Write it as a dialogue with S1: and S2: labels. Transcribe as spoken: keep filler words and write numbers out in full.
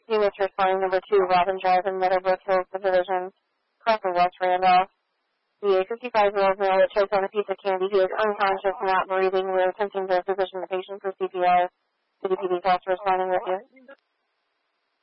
S1: Units responding number two, Robin Drive in Meadowbrook Hills Division, crossing West Randolph. The fifty-five-year-old male that choked on a piece of candy. He is unconscious, not breathing. We're attempting to position the patient for C P R. City P D cops responding with you.